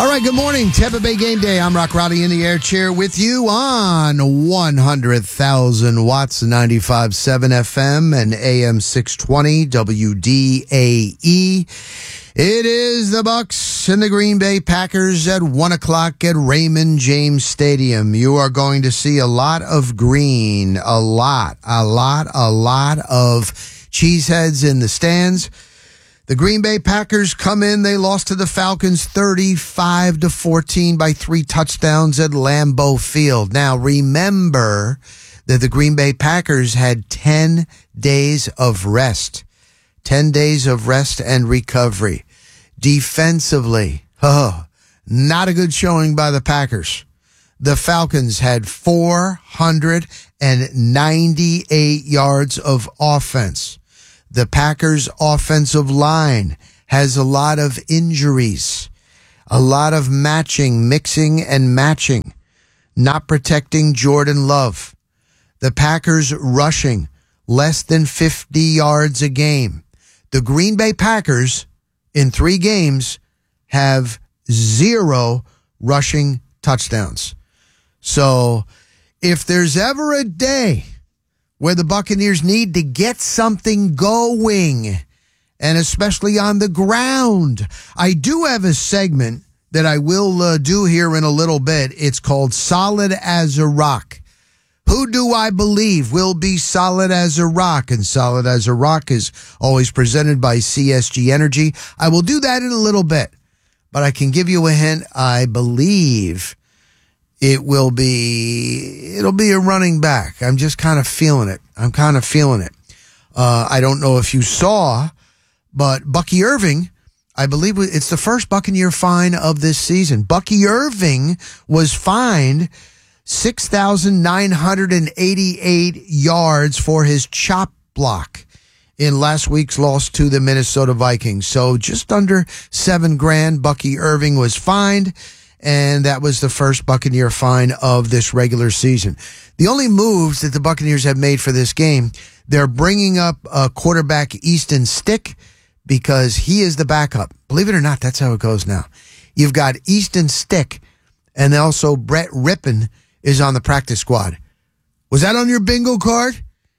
All right, good morning. Tampa Bay Game Day. I'm Rock Rowdy in the air chair with you on 100,000 watts, 95.7 FM and AM 620 WDAE. It is the Bucks and the Green Bay Packers at 1 o'clock at Raymond James Stadium. You are going to see a lot of green, a lot of cheeseheads in the stands. The Green Bay Packers come in. They lost to the Falcons 35-14 by 3 touchdowns at Lambeau Field. Now, remember that the Green Bay Packers had 10 days of rest. 10 days of rest and recovery. Defensively, not a good showing by the Packers. The Falcons had 498 yards of offense. The Packers' offensive line has a lot of injuries, a lot of mixing and matching, not protecting Jordan Love. The Packers rushing less than 50 yards a game. The Green Bay Packers in 3 games have 0 rushing touchdowns. So if there's ever a day where the Buccaneers need to get something going, and especially on the ground, I do have a segment that I will do here in a little bit. It's called Solid as a Rock. Who do I believe will be solid as a rock? And Solid as a Rock is always presented by CSG Energy. I will do that in a little bit, but I can give you a hint. I believe it'll be a running back. I'm just kind of feeling it. I don't know if you saw, but Bucky Irving, I believe it's the first Buccaneer fine of this season. Bucky Irving was fined 6,988 yards for his chop block in last week's loss to the Minnesota Vikings. So just under $7,000, Bucky Irving was fined. And that was the first Buccaneer fine of this regular season. The only moves that the Buccaneers have made for this game, they're bringing up quarterback Easton Stick because he is the backup. Believe it or not, that's how it goes now. You've got Easton Stick, and also Brett Rippon is on the practice squad. Was that on your bingo card?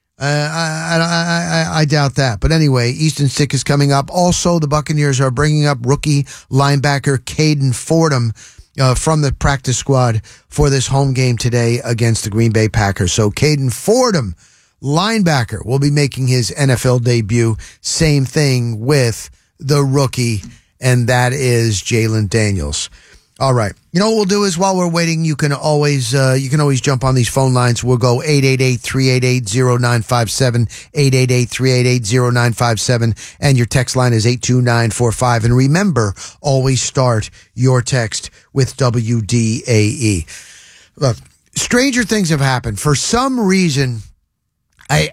I doubt that. But anyway, Easton Stick is coming up. Also, the Buccaneers are bringing up rookie linebacker Caden Fordham from the practice squad for this home game today against the Green Bay Packers. So Caden Fordham, linebacker, will be making his NFL debut. Same thing with the rookie, and that is Jalen Daniels. All right. You know what we'll do is while we're waiting, you can always jump on these phone lines. We'll go 888-388-0957, 888-388-0957, and your text line is 82945. And remember, always start your text with WDAE. Look, stranger things have happened. For some reason, I'm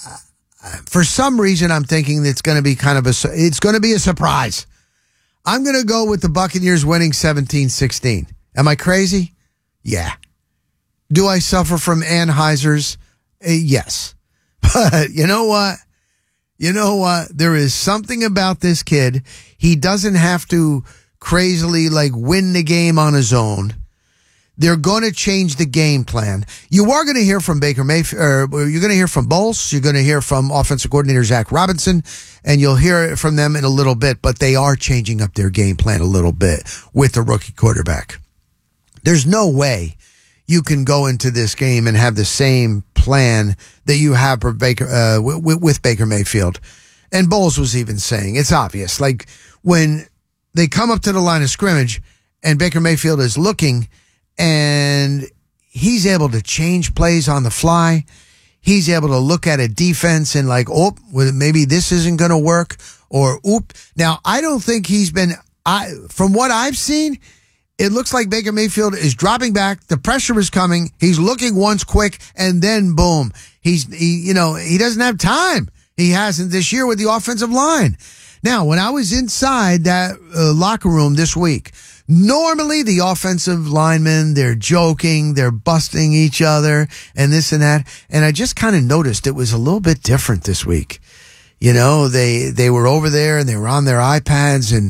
thinking it's going to be it's going to be a surprise. I'm going to go with the Buccaneers winning 17-16. Am I crazy? Yeah. Do I suffer from Anheuser's? Yes. But you know what? There is something about this kid. He doesn't have to crazily win the game on his own. They're going to change the game plan. You are going to hear from Baker Mayfield. You're going to hear from Bowles. You're going to hear from offensive coordinator Zach Robinson, and you'll hear from them in a little bit. But they are changing up their game plan a little bit with the rookie quarterback. There's no way you can go into this game and have the same plan that you have for Baker with Baker Mayfield. And Bowles was even saying it's obvious. When they come up to the line of scrimmage and Baker Mayfield is looking, and he's able to change plays on the fly. He's able to look at a defense and maybe this isn't going to work, or oop. Now, I don't think from what I've seen, it looks like Baker Mayfield is dropping back. The pressure is coming. He's looking once quick, and then boom. He doesn't have time. He hasn't this year with the offensive line. Now, when I was inside that locker room this week, normally the offensive linemen, they're joking, they're busting each other and this and that. And I just kind of noticed it was a little bit different this week. They were over there and they were on their iPads and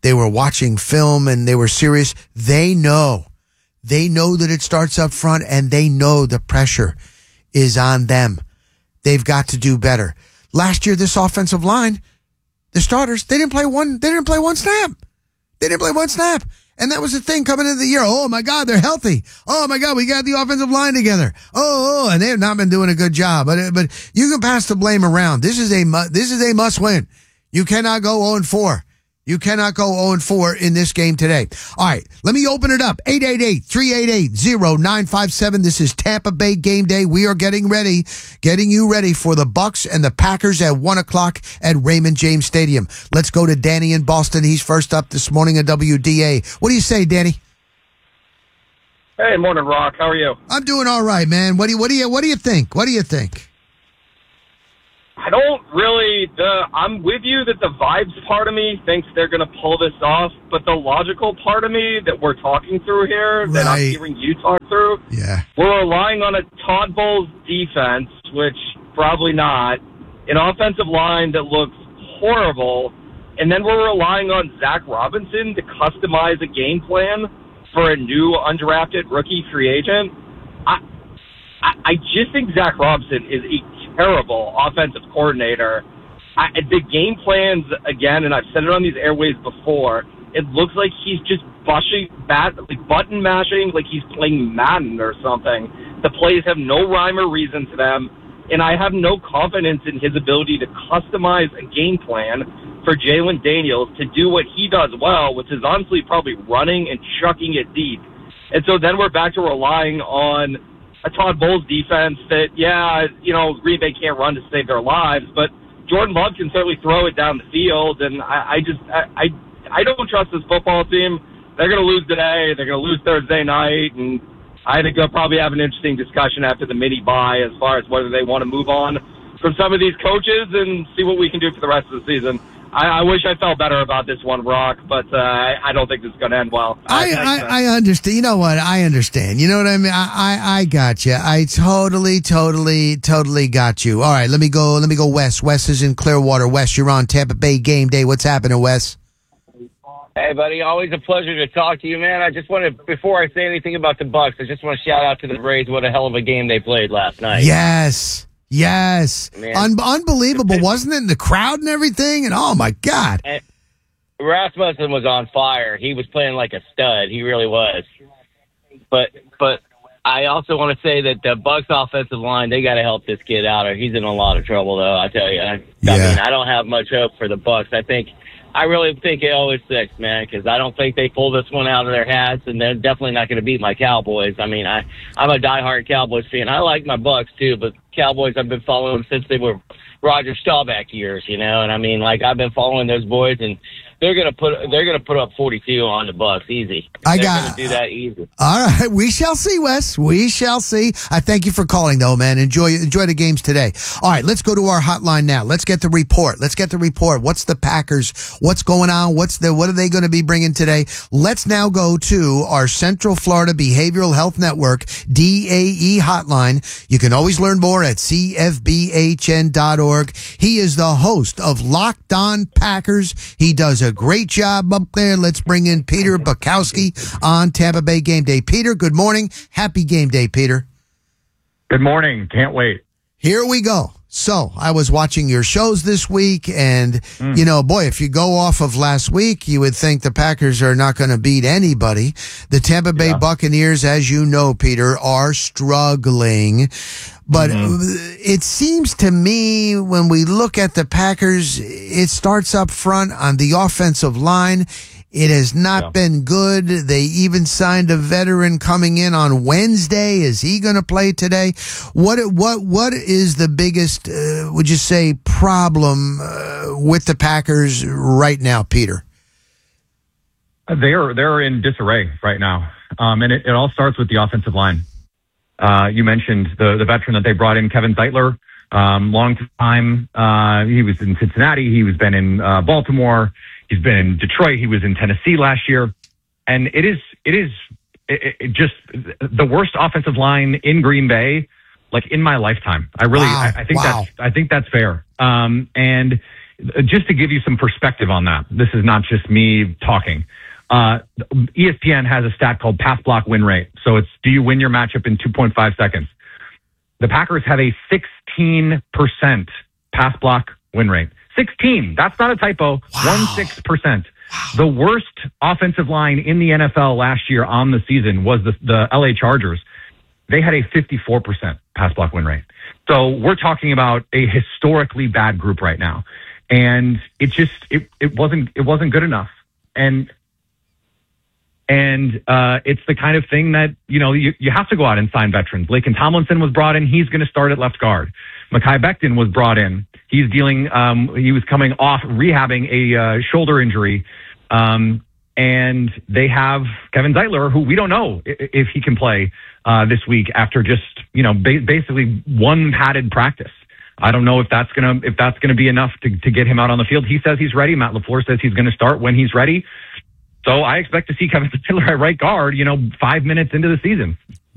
they were watching film and they were serious. They know that it starts up front, and they know the pressure is on them. They've got to do better. Last year, this offensive line, the starters, they didn't play one snap. They didn't play one snap. And that was the thing coming into the year. Oh my God, they're healthy. Oh my God, we got the offensive line together. And they have not been doing a good job. But you can pass the blame around. This is a must win. You cannot go 0-4. You cannot go 0-4 in this game today. All right, let me open it up. 888-388-0957. This is Tampa Bay Game Day. We are getting you ready for the Bucs and the Packers at 1 o'clock at Raymond James Stadium. Let's go to Danny in Boston. He's first up this morning at WDA. What do you say, Danny? Hey, morning, Rock. How are you? I'm doing all right, man. What do you think? What do you think? I don't really. I'm with you that the vibes part of me thinks they're going to pull this off, but the logical part of me that we're talking through here, that I'm hearing you talk through, we're relying on a Todd Bowles defense, which probably not, an offensive line that looks horrible, and then we're relying on Zach Robinson to customize a game plan for a new undrafted rookie free agent. I just think Zach Robinson is a terrible offensive coordinator. The game plans, again, and I've said it on these airways before, it looks like he's just button mashing, like he's playing Madden or something. The plays have no rhyme or reason to them, and I have no confidence in his ability to customize a game plan for Jalen Daniels to do what he does well, which is honestly probably running and chucking it deep. And so then we're back to relying on a Todd Bowles defense that, Green Bay can't run to save their lives, but Jordan Love can certainly throw it down the field, and I don't trust this football team. They're going to lose today. They're going to lose Thursday night, and I think they'll probably have an interesting discussion after the mini-bye as far as whether they want to move on from some of these coaches and see what we can do for the rest of the season. I wish I felt better about this one, Rock, but I don't think this is going to end well. I understand. You know what? I understand. You know what I mean? I got you. I totally got you. All right, let me go west. Wes is in Clearwater. Wes, you're on Tampa Bay Game Day. What's happening, Wes? Hey, buddy. Always a pleasure to talk to you, man. I just want to, before I say anything about the Bucs, I just want to shout out to the Braves. What a hell of a game they played last night. Yes. Unbelievable, wasn't it? And the crowd and everything, and oh my God. And Rasmussen was on fire. He was playing like a stud. He really was. But I also want to say that the Bucs offensive line, they got to help this kid out, or he's in a lot of trouble, though. I tell you. I mean, I don't have much hope for the Bucs. I really think 0-6, man, because I don't think they pull this one out of their hats, and they're definitely not going to beat my Cowboys. I mean, I'm a diehard Cowboys fan. I like my Bucs too, but Cowboys I've been following since they were Roger Staubach years, and I mean, like, I've been following those boys, and they're gonna put up 42 on the Bucs easy. They're gonna do that easy. All right, we shall see, Wes. We shall see. I thank you for calling, though, man. Enjoy the games today. All right, let's go to our hotline now. Let's get the report. What's the Packers? What's going on? What are they going to be bringing today? Let's now go to our Central Florida Behavioral Health Network DAE hotline. You can always learn more at cfbhn.org. He is the host of Locked On Packers. He does a great job up there. Let's bring in Peter Bukowski on Tampa Bay Game Day. Peter, good morning. Happy game day, Peter. Good morning. Can't wait. Here we go. So I was watching your shows this week, and, boy, if you go off of last week, you would think the Packers are not going to beat anybody. The Tampa Bay Buccaneers, as you know, Peter, are struggling. But it seems to me when we look at the Packers, it starts up front on the offensive line. It has not been good. They even signed a veteran coming in on Wednesday. Is he going to play today? What is the biggest, would you say, problem with the Packers right now, Peter? They're in disarray right now, and it all starts with the offensive line. You mentioned the veteran that they brought in, Kevin Zeitler. Long time. He was in Cincinnati. He's been in Baltimore. He's been in Detroit. He was in Tennessee last year. And it is just the worst offensive line in Green Bay, like, in my lifetime. I think that's fair. And just to give you some perspective on that, this is not just me talking. ESPN has a stat called pass block win rate. So it's, do you win your matchup in 2.5 seconds? The Packers have a 16% pass block win rate. 16. That's not a typo. Wow. 16%. The worst offensive line in the NFL last year on the season was the LA Chargers. They had a 54% pass block win rate. So we're talking about a historically bad group right now. And it wasn't good enough. And it's the kind of thing that, you have to go out and sign veterans. Laken Tomlinson was brought in. He's going to start at left guard. Mekhi Becton was brought in. He's dealing, he was coming off rehabbing a shoulder injury. And they have Kevin Zeitler, who we don't know if he can play this week after just, basically one padded practice. I don't know if that's gonna be enough to get him out on the field. He says he's ready. Matt LaFleur says he's going to start when he's ready. So I expect to see Kevin Zeitler at right guard, 5 minutes into the season.